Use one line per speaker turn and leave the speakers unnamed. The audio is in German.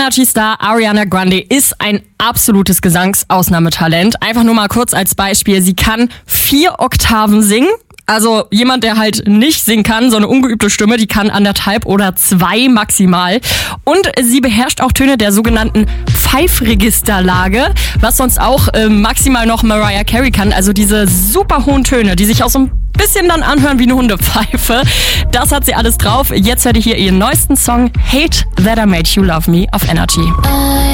Energy-Star Ariana Grande ist ein absolutes Gesangsausnahmetalent. Einfach nur mal kurz als Beispiel. Sie kann 4 Oktaven singen. Also jemand, der halt nicht singen kann, so eine ungeübte Stimme, die kann 1,5 oder 2 maximal. Und sie beherrscht auch Töne der sogenannten Pfeifregisterlage, was sonst auch maximal noch Mariah Carey kann. Also diese super hohen Töne, die sich auch so ein bisschen dann anhören wie eine Hundepfeife. Das hat sie alles drauf. Jetzt hört ihr hier ihren neuesten Song Hate That I Made You Love Me auf Energy.